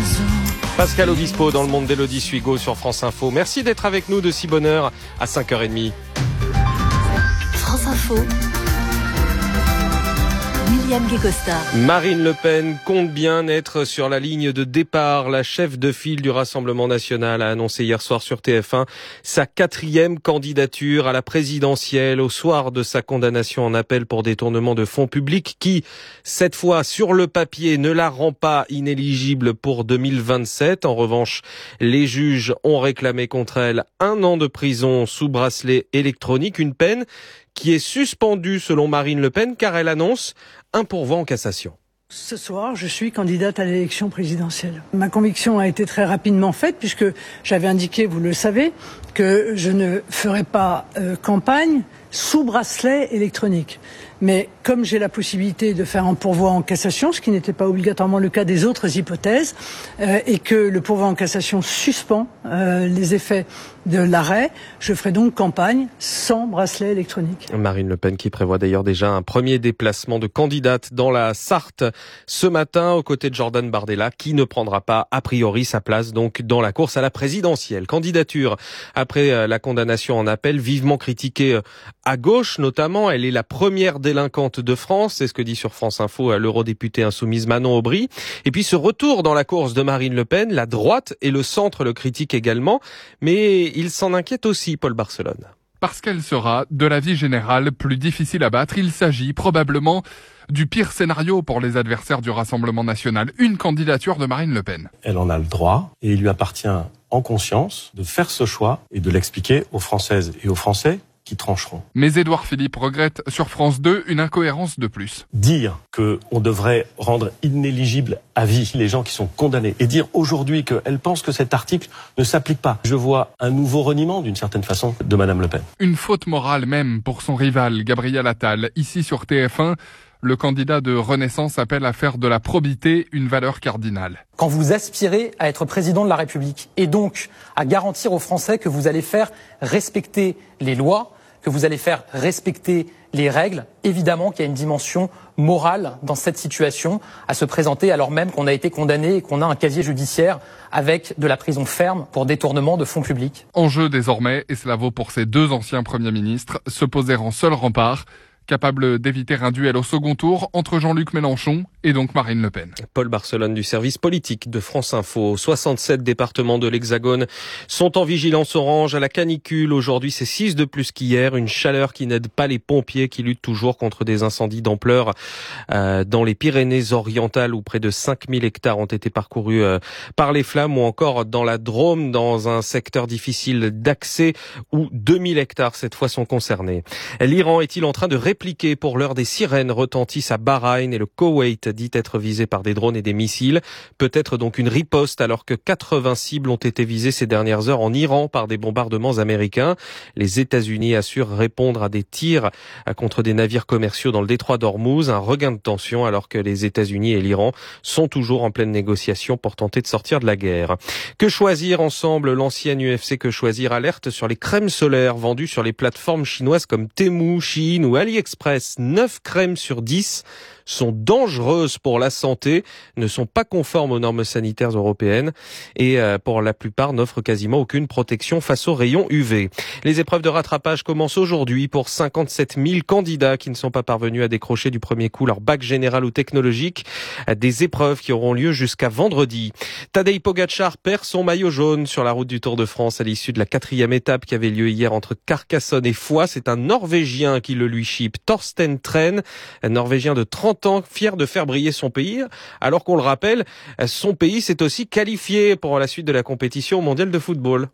Pascal Obispo dans le monde d'Élodie Suigo sur France Info. Merci d'être avec nous de si bonne heure à 5h30. France Info. William Guécosta. Marine Le Pen compte bien être sur la ligne de départ. La chef de file du Rassemblement national a annoncé hier soir sur TF1 sa 4e candidature à la présidentielle au soir de sa condamnation en appel pour détournement de fonds publics qui, cette fois sur le papier, ne la rend pas inéligible pour 2027. En revanche, les juges ont réclamé contre elle 1 an de prison sous bracelet électronique, une peine qui est suspendue selon Marine Le Pen car elle annonce un pourvoi en cassation. Ce soir, je suis candidate à l'élection présidentielle. Ma conviction a été très rapidement faite puisque j'avais indiqué, vous le savez, que je ne ferai pas campagne sous bracelet électronique. Mais comme j'ai la possibilité de faire un pourvoi en cassation, ce qui n'était pas obligatoirement le cas des autres hypothèses, et que le pourvoi en cassation suspend les effets de l'arrêt, je ferai donc campagne sans bracelet électronique. Marine Le Pen qui prévoit d'ailleurs déjà un premier déplacement de candidate dans la Sarthe ce matin aux côtés de Jordan Bardella qui ne prendra pas a priori sa place donc dans la course à la présidentielle. Candidature après la condamnation en appel vivement critiquée à gauche notamment. Elle est la première délinquante de France, c'est ce que dit sur France Info l'eurodéputée insoumise Manon Aubry. Et puis ce retour dans la course de Marine Le Pen, la droite et le centre le critiquent également, mais il s'en inquiète aussi, Paul Barcelone. Parce qu'elle sera, de l'avis général, plus difficile à battre. Il s'agit probablement du pire scénario pour les adversaires du Rassemblement national, une candidature de Marine Le Pen. Elle en a le droit et il lui appartient en conscience de faire ce choix et de l'expliquer aux Françaises et aux Français qui trancheront. Mais Édouard Philippe regrette sur France 2 une incohérence de plus. Dire qu'on devrait rendre inéligible à vie les gens qui sont condamnés et dire aujourd'hui qu'elle pense que cet article ne s'applique pas. Je vois un nouveau reniement d'une certaine façon de Madame Le Pen. Une faute morale même pour son rival Gabriel Attal. Ici sur TF1, le candidat de Renaissance appelle à faire de la probité une valeur cardinale. Quand vous aspirez à être président de la République et donc à garantir aux Français que vous allez faire respecter les lois, que vous allez faire respecter les règles, évidemment qu'il y a une dimension morale dans cette situation, à se présenter alors même qu'on a été condamné et qu'on a un casier judiciaire avec de la prison ferme pour détournement de fonds publics. Enjeu désormais, et cela vaut pour ces 2 anciens premiers ministres, se poser en seul rempart, capable d'éviter un duel au second tour entre Jean-Luc Mélenchon et donc Marine Le Pen. Paul Barcelone du service politique de France Info. 67 départements de l'Hexagone sont en vigilance orange à la canicule. Aujourd'hui, c'est 6 de plus qu'hier. Une chaleur qui n'aide pas les pompiers qui luttent toujours contre des incendies d'ampleur dans les Pyrénées-Orientales où près de 5000 hectares ont été parcourus par les flammes ou encore dans la Drôme, dans un secteur difficile d'accès où 2000 hectares cette fois sont concernés. L'Iran est-il en train de répliquer? Pour l'heure, des sirènes retentissent à Bahreïn et le Koweït dit être visé par des drones et des missiles. Peut-être donc une riposte alors que 80 cibles ont été visées ces dernières heures en Iran par des bombardements américains. Les États-Unis assurent répondre à des tirs contre des navires commerciaux dans le détroit d'Ormuz. Un regain de tension alors que les États-Unis et l'Iran sont toujours en pleine négociation pour tenter de sortir de la guerre. Que choisir ensemble? L'ancienne UFC Que Choisir alerte sur les crèmes solaires vendues sur les plateformes chinoises comme Temu, Shein ou AliExpress. 9 crèmes sur 10 sont dangereuses pour la santé, ne sont pas conformes aux normes sanitaires européennes et pour la plupart n'offrent quasiment aucune protection face aux rayons UV. Les épreuves de rattrapage commencent aujourd'hui pour 57 000 candidats qui ne sont pas parvenus à décrocher du premier coup leur bac général ou technologique. Des épreuves qui auront lieu jusqu'à vendredi. Tadej Pogačar perd son maillot jaune sur la route du Tour de France à l'issue de la 4e étape qui avait lieu hier entre Carcassonne et Foix. C'est un Norvégien qui le lui chipe, Thorsten Tren, un Norvégien de 30 ans, fier de faire briller son pays, alors qu'on le rappelle, son pays s'est aussi qualifié pour la suite de la compétition mondiale de football.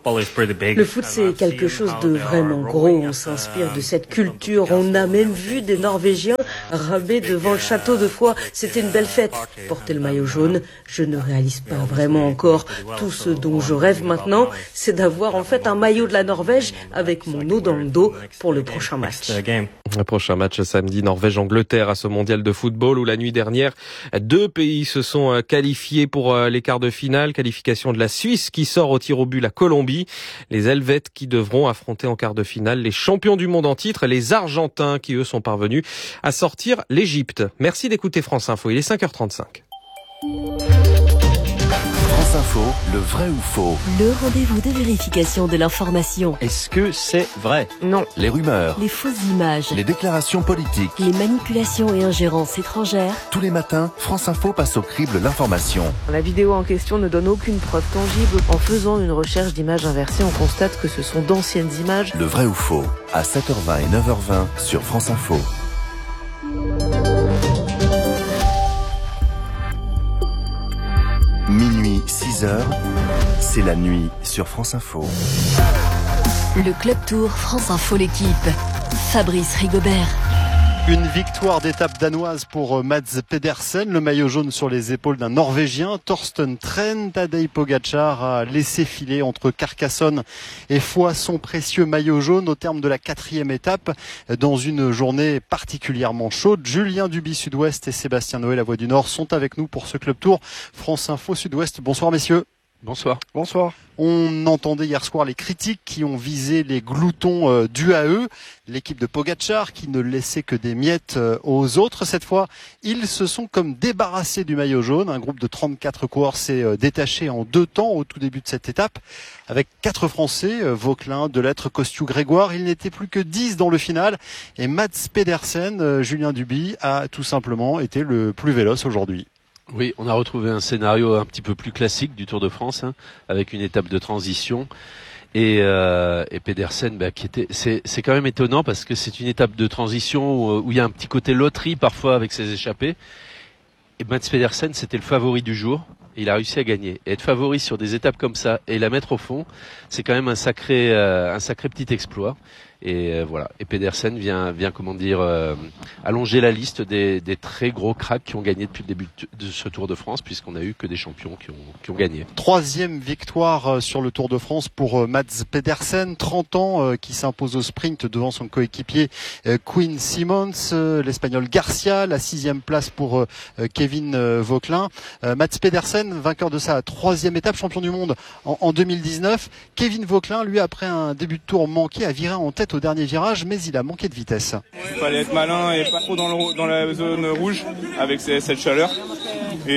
Le foot, c'est quelque chose de vraiment gros. On s'inspire de cette culture. On a même vu des Norvégiens ramer devant le château de Foix. C'était une belle fête. Porter le maillot jaune, je ne réalise pas vraiment encore. Tout ce dont je rêve maintenant, c'est d'avoir en fait un maillot de la Norvège avec mon eau dans le dos pour le prochain match. Le prochain match samedi, Norvège-Angleterre à ce mondial de football où la nuit dernière, 2 pays se sont qualifiés pour les quarts de finale. Qualification de la Suisse qui sort au tir au but la Colombie. Les Helvètes qui devront affronter en quart de finale les champions du monde en titre, les Argentins qui eux sont parvenus à sortir l'Égypte. Merci d'écouter France Info, il est 5h35. France Info, le vrai ou faux. Le rendez-vous de vérification de l'information. Est-ce que c'est vrai? Non. Les rumeurs, Les fausses images, les déclarations politiques. les manipulations et ingérences étrangères. Tous les matins, France Info passe au crible l'information. La vidéo en question ne donne aucune preuve tangible. En faisant une recherche d'images inversées, on constate que ce sont d'anciennes images. Le vrai ou faux, à 7h20 et 9h20 sur France Info. Minuit, 6h, c'est la nuit sur France Info. Le Club Tour France Info l'équipe. Fabrice Rigobert. Une victoire d'étape danoise pour Mads Pedersen, le maillot jaune sur les épaules d'un Norvégien. Torsten Tren, Tadej Pogacar a laissé filer entre Carcassonne et Foix son précieux maillot jaune au terme de la 4e étape. Dans une journée particulièrement chaude, Julien Duby Sud-Ouest et Sébastien Noé, la Voix du Nord, sont avec nous pour ce Club Tour France Info Sud-Ouest. Bonsoir messieurs. Bonsoir. Bonsoir. On entendait hier soir les critiques qui ont visé les gloutons d'UAE, l'équipe de Pogacar qui ne laissait que des miettes aux autres. Cette fois, ils se sont comme débarrassés du maillot jaune. Un groupe de 34 coureurs s'est détaché en 2 temps au tout début de cette étape. Avec 4 Français, Vauquelin, Delettre, Kostiou, Grégoire. Il n'était plus que 10 dans le final. Et Mads Pedersen, Julien Duby, a tout simplement été le plus véloce aujourd'hui. Oui, on a retrouvé un scénario un petit peu plus classique du Tour de France, avec une étape de transition et Pedersen, c'est quand même étonnant parce que c'est une étape de transition où il y a un petit côté loterie parfois avec ses échappées. Et Mads Pedersen, c'était le favori du jour. Et il a réussi à gagner. Et être favori sur des étapes comme ça et la mettre au fond, c'est quand même un sacré petit exploit. Et voilà. Et Pedersen vient allonger la liste des très gros cracks qui ont gagné depuis le début de ce Tour de France, puisqu'on a eu que des champions qui ont gagné. 3e victoire sur le Tour de France pour Mads Pedersen, 30 ans, qui s'impose au sprint devant son coéquipier Quinn Simmons, l'Espagnol Garcia, la 6e place pour Kevin Vauquelin. Mads Pedersen, vainqueur de sa 3e étape, champion du monde en 2019. Kevin Vauquelin, lui, après un début de Tour manqué, a viré en tête au dernier virage, mais il a manqué de vitesse. Il fallait être malin et pas trop dans la zone rouge avec cette chaleur. Et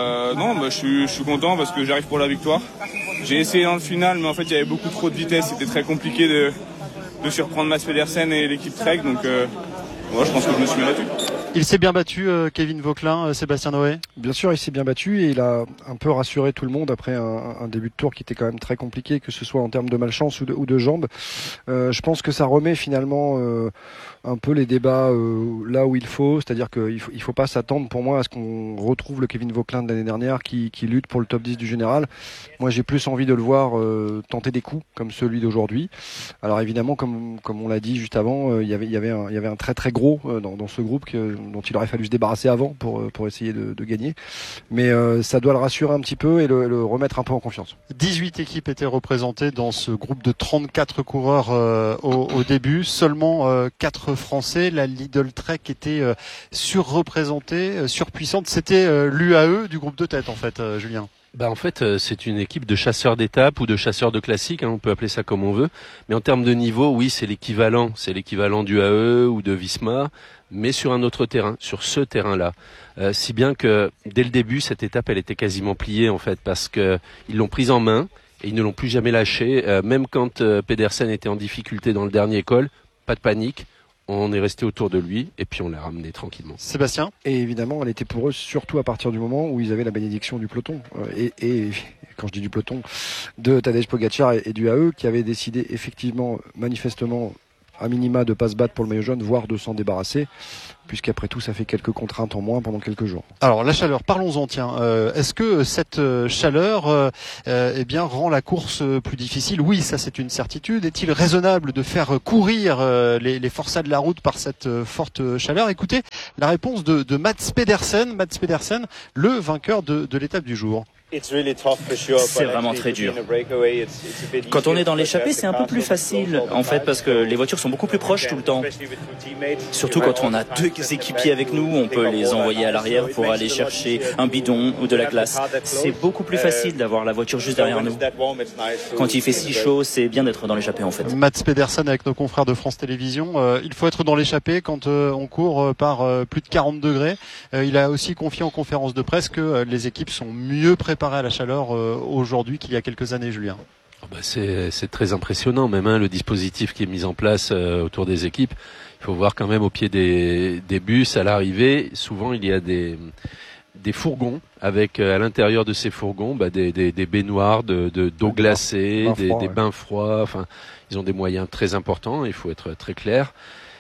je suis content parce que j'arrive pour la victoire. J'ai essayé dans le final, mais en fait il y avait beaucoup trop de vitesse. C'était très compliqué de surprendre Mads Pedersen et l'équipe Trek. Donc je pense que je me suis bien battu. Il s'est bien battu, Kevin Vauquelin, Sébastien Noé. Bien sûr, il s'est bien battu et il a un peu rassuré tout le monde après un début de tour qui était quand même très compliqué, que ce soit en termes de malchance ou de jambes. Je pense que ça remet finalement un peu les débats là où il faut, c'est-à-dire qu'il faut pas s'attendre pour moi à ce qu'on retrouve le Kevin Vauquelin de l'année dernière qui lutte pour le top 10 du général. Moi j'ai plus envie de le voir tenter des coups comme celui d'aujourd'hui. Alors évidemment comme on l'a dit juste avant, il y avait un très très gros dans ce groupe dont il aurait fallu se débarrasser avant pour essayer de gagner. Mais ça doit le rassurer un petit peu et le remettre un peu en confiance. 18 équipes étaient représentées dans ce groupe de 34 coureurs au début. Seulement 4 Français. La Lidl Trek était surreprésentée, surpuissante. C'était l'UAE du groupe de tête en fait, Julien. En fait, c'est une équipe de chasseurs d'étapes ou de chasseurs de classiques, on peut appeler ça comme on veut. Mais en termes de niveau, oui, c'est l'équivalent du AE ou de Visma, mais sur un autre terrain, sur ce terrain-là. Si bien que dès le début, cette étape, elle était quasiment pliée en fait, parce que ils l'ont prise en main et ils ne l'ont plus jamais lâchée. Même quand Pedersen était en difficulté dans le dernier col, pas de panique. On est resté autour de lui et puis on l'a ramené tranquillement. Sébastien ? Et évidemment, elle était pour eux surtout à partir du moment où ils avaient la bénédiction du peloton. Et quand je dis du peloton, de Tadej Pogacar et du AE qui avaient décidé effectivement, manifestement, à minima de pas se battre pour le maillot jaune, voire de s'en débarrasser, puisqu'après tout ça fait quelques contraintes en moins pendant quelques jours. Alors la chaleur, parlons-en tiens. Est-ce que cette chaleur rend la course plus difficile ? Oui, ça c'est une certitude. Est-il raisonnable de faire courir les forçats de la route par cette forte chaleur ? Écoutez la réponse de Mads Pedersen, le vainqueur de l'étape du jour. C'est vraiment très dur. Quand on est dans l'échappée, c'est un peu plus facile, en fait, parce que les voitures sont beaucoup plus proches tout le temps. Surtout quand on a 2 équipiers avec nous, on peut les envoyer à l'arrière pour aller chercher un bidon ou de la glace. C'est beaucoup plus facile d'avoir la voiture juste derrière nous. Quand il fait si chaud, c'est bien d'être dans l'échappée, en fait. Mads Pedersen avec nos confrères de France Télévisions. Il faut être dans l'échappée quand on court par plus de 40 degrés. Il a aussi confié en conférence de presse que les équipes sont mieux préparées préparé à la chaleur aujourd'hui qu'il y a quelques années, Julien? C'est très impressionnant même, le dispositif qui est mis en place autour des équipes. Il faut voir quand même au pied des bus à l'arrivée, souvent il y a des fourgons avec à l'intérieur de ces fourgons des baignoires d'eau glacée, des bains froids. Enfin, ils ont des moyens très importants, il faut être très clair.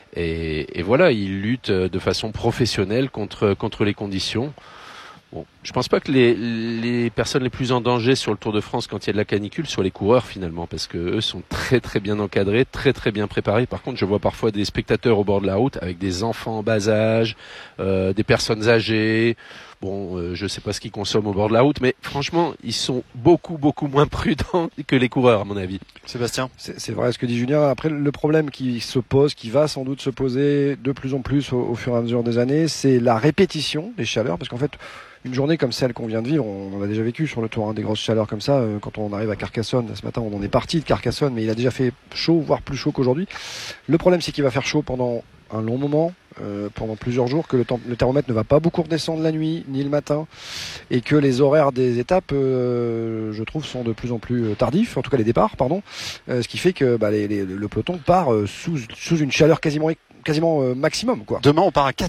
Et voilà, ils luttent de façon professionnelle contre les conditions. Bon, je pense pas que les personnes les plus en danger sur le Tour de France quand il y a de la canicule soient les coureurs finalement, parce que eux sont très très bien encadrés, très très bien préparés. Par contre, je vois parfois des spectateurs au bord de la route avec des enfants en bas âge, des personnes âgées. Bon, je sais pas ce qu'ils consomment au bord de la route, mais franchement, ils sont beaucoup moins prudents que les coureurs à mon avis. Sébastien, c'est vrai ce que dit Julien. Après, le problème qui se pose, qui va sans doute se poser de plus en plus au fur et à mesure des années, c'est la répétition des chaleurs, parce qu'en fait, une journée comme celle qu'on vient de vivre, on en a déjà vécu sur le Tour, des grosses chaleurs comme ça. Quand on arrive à Carcassonne, ce matin, on en est parti de Carcassonne, mais il a déjà fait chaud, voire plus chaud qu'aujourd'hui. Le problème, c'est qu'il va faire chaud pendant un long moment, pendant plusieurs jours, que le thermomètre ne va pas beaucoup redescendre la nuit ni le matin, et que les horaires des étapes, je trouve, sont de plus en plus tardifs, en tout cas les départs, pardon, ce qui fait que le peloton part sous une chaleur quasiment maximum, quoi. Demain, on part à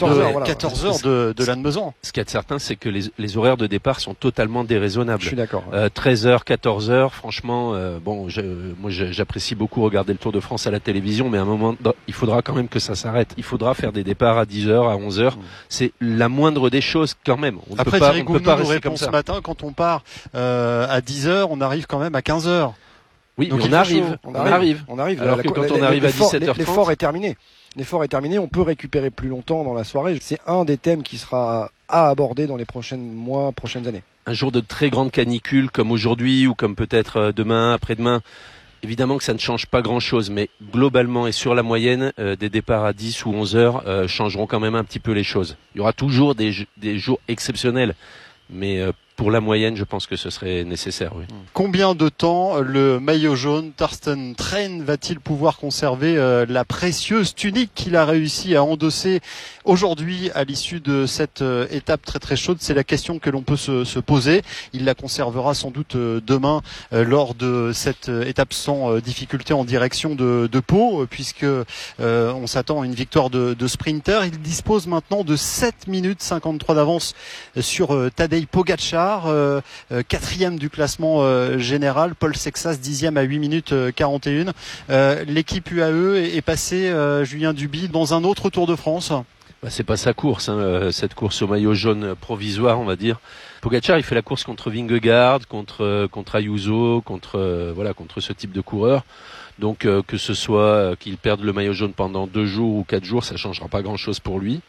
14h de Lannemezan. Ce qui est certain, c'est que les horaires de départ sont totalement déraisonnables. Je suis d'accord. 13h, 14h, franchement, moi j'apprécie beaucoup regarder le Tour de France à la télévision, mais à un moment, il faudra quand même que ça s'arrête. Il faudra faire des départs à 10h, à 11h. C'est la moindre des choses quand même. Après, Thierry Gouvenou nous répond ce matin, quand on part à 10h, on arrive quand même à 15h. Oui, donc on arrive. Alors que quand on arrive à 17h30... L'effort est terminé. L'effort est terminé, on peut récupérer plus longtemps dans la soirée. C'est un des thèmes qui sera à aborder dans les prochains mois, prochaines années. Un jour de très grande canicule comme aujourd'hui ou comme peut-être demain, après-demain, évidemment que ça ne change pas grand-chose, mais globalement et sur la moyenne, des départs à 10 ou 11 heures changeront quand même un petit peu les choses. Il y aura toujours des jours exceptionnels, mais pour la moyenne, je pense que ce serait nécessaire. Oui. Combien de temps le maillot jaune Thorsten Tren va-t-il pouvoir conserver la précieuse tunique qu'il a réussi à endosser aujourd'hui à l'issue de cette étape très très chaude? C'est la question que l'on peut se poser. Il la conservera sans doute demain lors de cette étape sans difficulté en direction de Pau, puisque on s'attend à une victoire de sprinter. Il dispose maintenant de 7 minutes 53 d'avance sur Tadej Pogačar. Quatrième du classement général, Paul Sexas 10e à 8 minutes 41. L'équipe UAE est passée, Julien Duby, dans un autre Tour de France. C'est pas sa course, cette course au maillot jaune provisoire, on va dire. Pogačar, il fait la course contre Vingegaard, contre Ayuso, contre ce type de coureur. Donc que ce soit qu'il perde le maillot jaune pendant 2 jours ou 4 jours, ça changera pas grand-chose pour lui.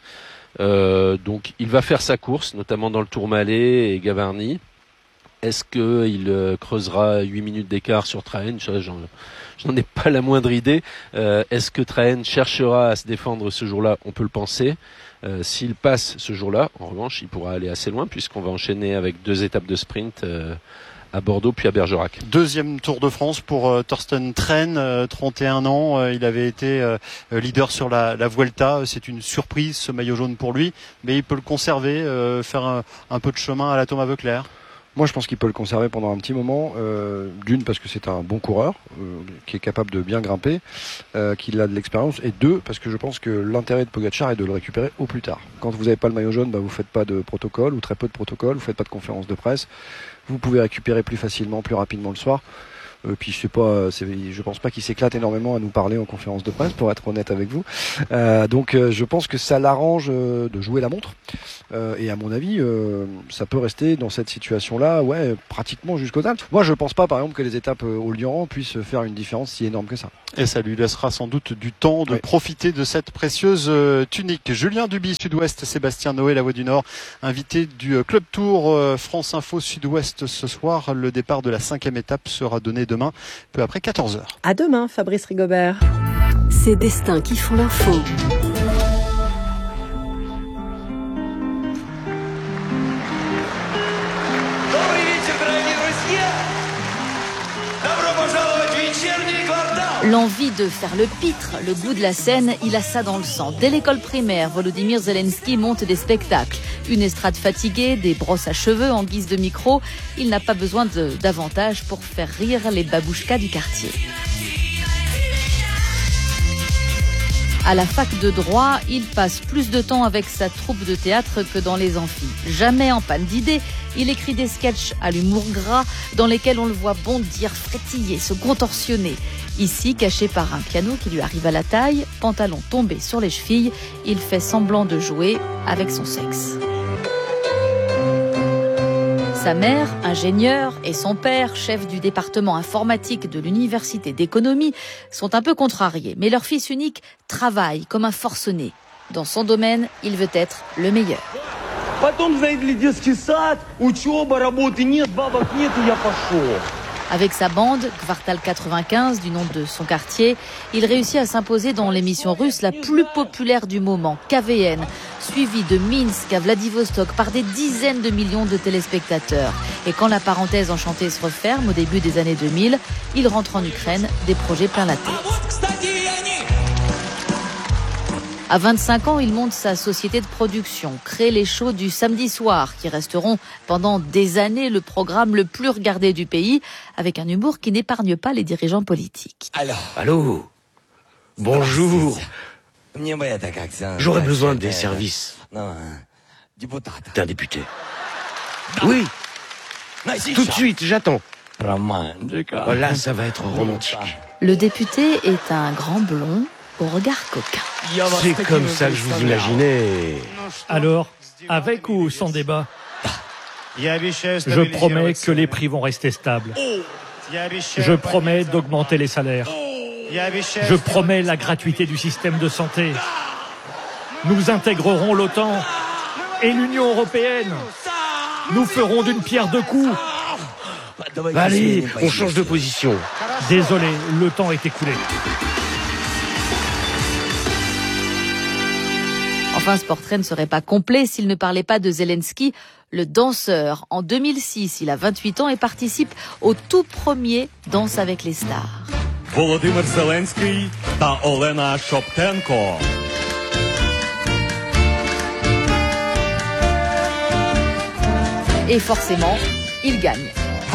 Donc il va faire sa course, notamment dans le Tourmalet et Gavarnie. Est-ce qu'il creusera 8 minutes d'écart sur Trahen? J'en ai pas la moindre idée. Est-ce que Trahen cherchera à se défendre ce jour-là? On peut le penser. S'il passe ce jour-là, en revanche, il pourra aller assez loin puisqu'on va enchaîner avec 2 étapes de sprint à Bordeaux puis à Bergerac. Deuxième Tour de France pour Thorsten Tren, 31 ans. Il avait été leader sur la Vuelta. C'est une surprise ce maillot jaune pour lui, mais il peut le conserver, faire un peu de chemin à la Thomas Voeckler. Moi, je pense qu'il peut le conserver pendant un petit moment. D'une, parce que c'est un bon coureur qui est capable de bien grimper, qu'il a de l'expérience. Et 2, parce que je pense que l'intérêt de Pogačar est de le récupérer au plus tard. Quand vous n'avez pas le maillot jaune, vous faites pas de protocole ou très peu de protocole. Vous faites pas de conférence de presse. Vous pouvez récupérer plus facilement, plus rapidement le soir. Puis je pense pas qu'il s'éclate énormément à nous parler en conférence de presse, pour être honnête avec vous. Donc je pense que ça l'arrange de jouer la montre. Et à mon avis, ça peut rester dans cette situation-là, pratiquement jusqu'aux Alpes. Moi, je pense pas, par exemple, que les étapes au Lioran puissent faire une différence si énorme que ça. Et ça lui laissera sans doute du temps de profiter de cette précieuse tunique. Julien Duby, Sud-Ouest, Sébastien Noé, La Voix du Nord, invité du Club Tour France Info Sud-Ouest ce soir. Le départ de la 5e étape sera donné demain, peu après 14h. À demain, Fabrice Rigobert. Ces destins qui font l'info. Добрый вечер, дорогие друзья! Добро пожаловать в вечерний квартал! L'envie de faire le pitre, le goût de la scène, il a ça dans le sang. Dès l'école primaire, Volodymyr Zelensky monte des spectacles. Une estrade fatiguée, des brosses à cheveux en guise de micro. Il n'a pas besoin d'avantage pour faire rire les babouchkas du quartier. À la fac de droit, il passe plus de temps avec sa troupe de théâtre que dans les amphis. Jamais en panne d'idées, il écrit des sketchs à l'humour gras dans lesquels on le voit bondir, frétiller, se contorsionner. Ici, caché par un piano qui lui arrive à la taille, pantalon tombé sur les chevilles, il fait semblant de jouer avec son sexe. Sa mère, ingénieure, et son père, chef du département informatique de l'université d'économie, sont un peu contrariés. Mais leur fils unique travaille comme un forcené. Dans son domaine, il veut être le meilleur. Avec sa bande, Kvartal 95, du nom de son quartier, il réussit à s'imposer dans l'émission russe la plus populaire du moment, KVN, suivie de Minsk à Vladivostok par des dizaines de millions de téléspectateurs. Et quand la parenthèse enchantée se referme au début des années 2000, il rentre en Ukraine, des projets plein la tête. À 25 ans, il monte sa société de production, crée les shows du samedi soir, qui resteront pendant des années le programme le plus regardé du pays, avec un humour qui n'épargne pas les dirigeants politiques. Allô. Bonjour. J'aurais besoin des services d'un député. Oui. Tout de suite, j'attends. Là, ça va être romantique. Le député est un grand blond au regard coquin. C'est comme ça que je vous imaginais. Alors, avec ou sans débat? Je promets que les prix vont rester stables. Je promets d'augmenter les salaires. Je promets la gratuité du système de santé. Nous intégrerons l'OTAN et l'Union européenne. Nous ferons d'une pierre deux coups. Allez, on change de position. Désolé, le temps est écoulé. Enfin, ce portrait ne serait pas complet s'il ne parlait pas de Zelensky, le danseur. En 2006, il a 28 ans et participe au tout premier Danse avec les stars. Volodymyr Zelensky та Олена Шоптенко. Et forcément, il gagne.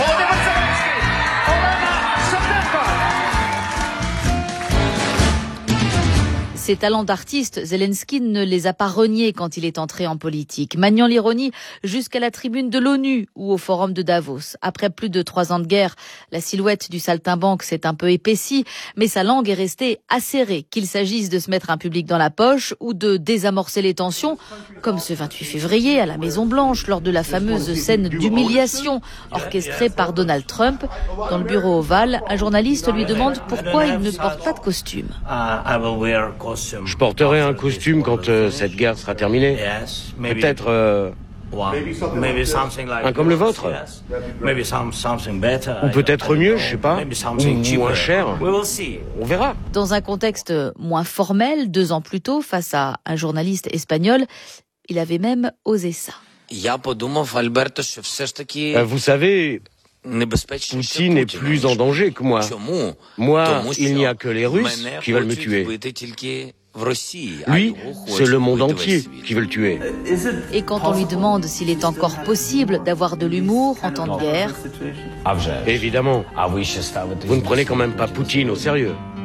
Ses talents d'artiste, Zelensky ne les a pas reniés quand il est entré en politique, maniant l'ironie jusqu'à la tribune de l'ONU ou au forum de Davos. Après plus de 3 ans de guerre, la silhouette du saltimbanque s'est un peu épaissie, mais sa langue est restée acérée, qu'il s'agisse de se mettre un public dans la poche ou de désamorcer les tensions, comme ce 28 février à la Maison-Blanche lors de la fameuse scène d'humiliation orchestrée par Donald Trump. Dans le bureau ovale, un journaliste lui demande pourquoi il ne porte pas de costume. Je porterai un costume quand cette guerre sera terminée. Peut-être un comme le vôtre. Ou peut-être mieux, je sais pas. Ou moins cher. On verra. Dans un contexte moins formel, 2 ans plus tôt, face à un journaliste espagnol, il avait même osé ça. Vous savez, Poutine est plus en danger que moi. Moi, il n'y a que les Russes qui veulent me tuer. Lui, c'est le monde entier qui veut le tuer. Et quand on lui demande s'il est encore possible d'avoir de l'humour en temps de guerre... Évidemment. Vous ne prenez quand même pas Poutine au sérieux.